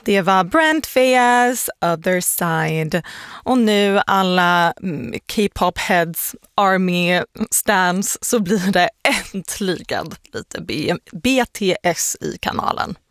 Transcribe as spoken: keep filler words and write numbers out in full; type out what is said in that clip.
Det var Brent Faiyaz, Other Side. Och nu alla mm, K-pop heads, army stans, så blir det äntligen lite B- BTS i kanalen.